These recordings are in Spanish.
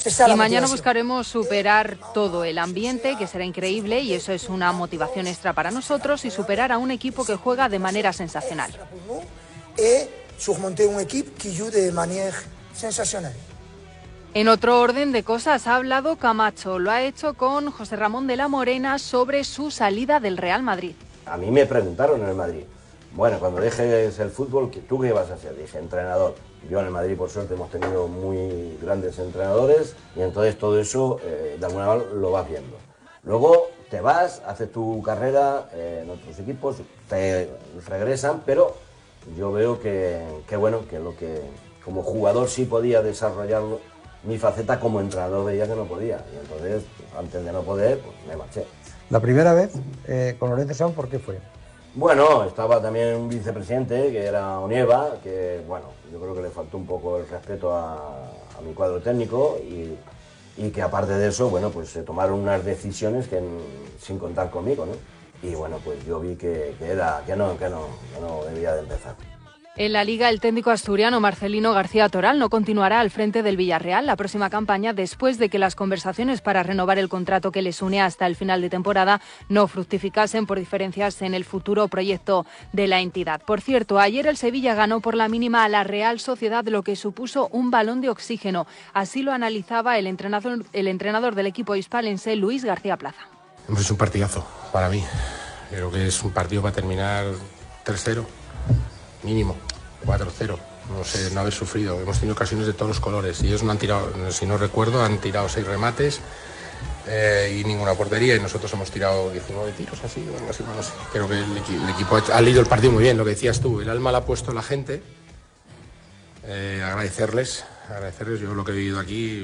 Y mañana buscaremos superar todo el ambiente, que será increíble, y eso es una motivación extra para nosotros, y superar a un equipo que juega de manera sensacional. Surmonter un equipo que juega de manera sensacional. En otro orden de cosas ha hablado Camacho, lo ha hecho con José Ramón de la Morena sobre su salida del Real Madrid. A mí me preguntaron en el Madrid, bueno, cuando dejes el fútbol, ¿tú qué vas a hacer? Dije, entrenador. Yo en el Madrid, por suerte, hemos tenido muy grandes entrenadores y entonces todo eso, de alguna manera, lo vas viendo. Luego te vas, haces tu carrera en otros equipos, te regresan, pero yo veo que bueno, que lo que como jugador sí podía desarrollar mi faceta, como entrenador veía que no podía. Y entonces, antes de no poder, pues me marché. La primera vez con Lorenzo Sanz, ¿por qué fue? Bueno, estaba también un vicepresidente, que era Onieva, que bueno, yo creo que le faltó un poco el respeto a mi cuadro técnico y que aparte de eso, bueno, pues se tomaron unas decisiones sin contar conmigo, ¿no? Y bueno, pues yo vi que no debía de empezar. En la Liga, el técnico asturiano Marcelino García Toral no continuará al frente del Villarreal la próxima campaña, después de que las conversaciones para renovar el contrato que les une hasta el final de temporada no fructificasen por diferencias en el futuro proyecto de la entidad. Por cierto, ayer el Sevilla ganó por la mínima a la Real Sociedad, lo que supuso un balón de oxígeno. Así lo analizaba el entrenador del equipo hispalense, Luis García Plaza. Es un partidazo para mí. Creo que es un partido para terminar 3-0. Mínimo, 4-0, no sé, no haber sufrido. Hemos tenido ocasiones de todos los colores y ellos no han tirado, si no recuerdo, han tirado 6 remates y ninguna portería, y nosotros hemos tirado 19 tiros, así, o algo así, no sé. Creo que el equipo ha leído el partido muy bien, lo que decías tú, el alma la ha puesto la gente. Agradecerles, yo lo que he vivido aquí,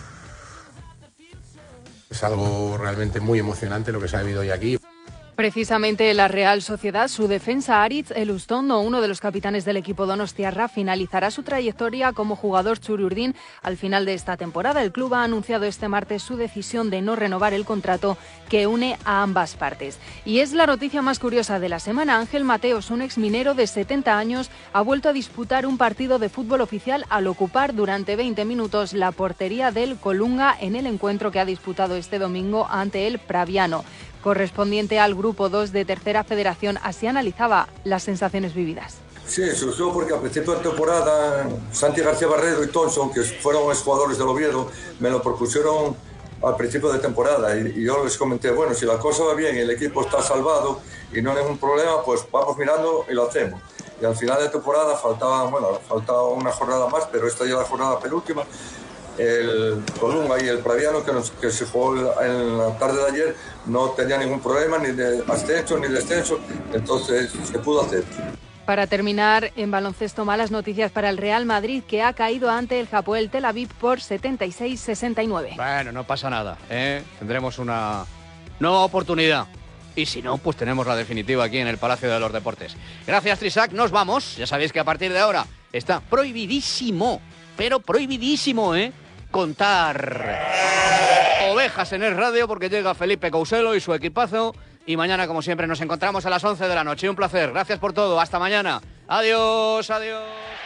es algo realmente muy emocionante lo que se ha vivido hoy aquí. Precisamente la Real Sociedad, su defensa Aritz Elustondo, uno de los capitanes del equipo donostiarra, finalizará su trayectoria como jugador Txuri-Urdin al final de esta temporada. El club ha anunciado este martes su decisión de no renovar el contrato que une a ambas partes. Y es la noticia más curiosa de la semana. Ángel Mateos, un exminero de 70 años, ha vuelto a disputar un partido de fútbol oficial al ocupar durante 20 minutos la portería del Colunga en el encuentro que ha disputado este domingo ante el Praviano. Correspondiente al Grupo 2 de Tercera Federación, así analizaba las sensaciones vividas. Sí, surgió porque a principio de temporada Santi García Barredo y Thompson, que fueron exjugadores del Oviedo, me lo propusieron al principio de temporada y yo les comenté, bueno, si la cosa va bien y el equipo está salvado y no hay ningún problema, pues vamos mirando y lo hacemos. Y al final de temporada faltaba una jornada más, pero esta ya es la jornada penúltima. El Colunga y el Praviano, que se jugó en la tarde de ayer, no tenía ningún problema ni de ascenso ni descenso, entonces se pudo hacer. Para terminar, en baloncesto, malas noticias para el Real Madrid, que ha caído ante el Hapoel Tel Aviv por 76-69. Bueno, no pasa nada, ¿eh? Tendremos una nueva oportunidad. Y si no, pues tenemos la definitiva aquí en el Palacio de los Deportes. Gracias, Trisac, nos vamos. Ya sabéis que a partir de ahora está prohibidísimo, pero prohibidísimo, contar ovejas en el radio, porque llega Felipe Couselo y su equipazo. Y mañana, como siempre, nos encontramos a las 11 de la noche. Un placer. Gracias por todo. Hasta mañana. Adiós, adiós.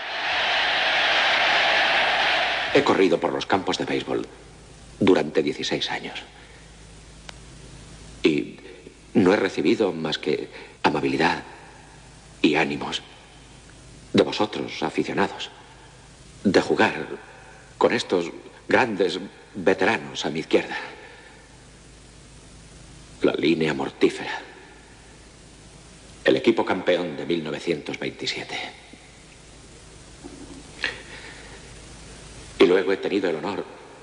He corrido por los campos de béisbol durante 16 años. Y no he recibido más que amabilidad y ánimos de vosotros, aficionados, de jugar con estos grandes veteranos a mi izquierda. La línea mortífera. El equipo campeón de 1927. Y luego he tenido el honor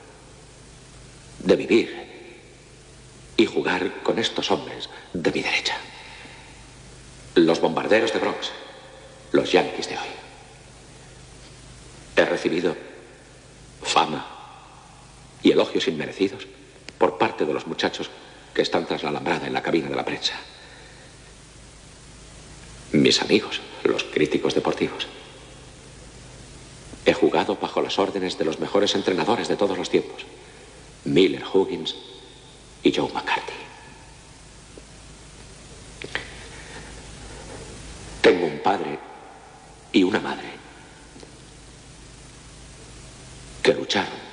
de vivir y jugar con estos hombres de mi derecha. Los bombarderos de Bronx, los Yankees de hoy. He recibido fama y elogios inmerecidos por parte de los muchachos que están tras la alambrada en la cabina de la prensa. Mis amigos, los críticos deportivos. He jugado bajo las órdenes de los mejores entrenadores de todos los tiempos, Miller Huggins y Joe McCarthy. Tengo un padre y una madre que lucharon